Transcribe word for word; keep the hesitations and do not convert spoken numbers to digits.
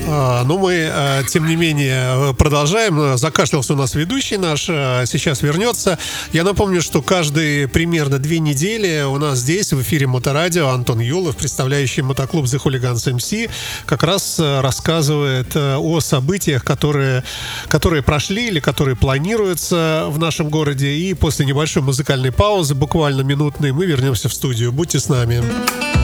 А, ну, мы, а, тем не менее, продолжаем. Закашлялся у нас ведущий наш, а, сейчас вернется. Я напомню, что каждые примерно две недели у нас здесь, в эфире Моторадио, Антон Юлов, представляющий мотоклуб The Hooligans эм си, как раз рассказывает о событиях, которые, которые прошли или которые планируются в нашем городе. И после небольшой музыкальной паузы, буквально минутной, мы вернемся в студию. Будьте с нами.